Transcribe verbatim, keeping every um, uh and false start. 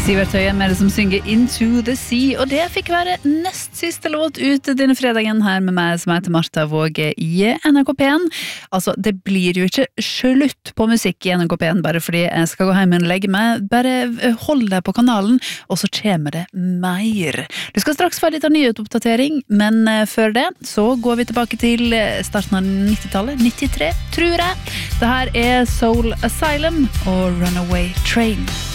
Sivert Høie med det som synger Into the Sea, og det fikk være nest siste låt ut denne fredagen her med meg som heter Martha Våge i N R K P en. Altså, det blir jo ikke slutt på musikk i N R K P en bare fordi jeg skal gå hjem og legge meg. Bare hold deg på kanalen, og så kommer det mer. Du skal straks få litt av nyhetsoppdatering, men før det så går vi tilbake til starten av nittitallet, nittitre, tror jeg. Det her er Soul Asylum og Runaway Train.